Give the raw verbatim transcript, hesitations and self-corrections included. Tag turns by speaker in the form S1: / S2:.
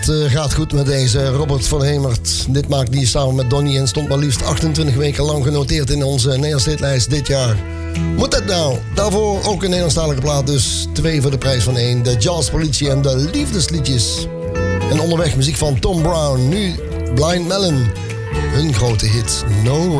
S1: Het uh, gaat goed met deze Robert van Hemert. Dit maakt die samen met Donnie en stond maar liefst achtentwintig weken lang genoteerd in onze Nederlandse hitlijst dit jaar. Moet dat nou? Daarvoor ook een Nederlandstalige plaat, dus twee voor de prijs van één. De Jazzpolitie en de Liefdesliedjes. En onderweg muziek van Tom Brown. Nu Blind Melon. Hun grote hit No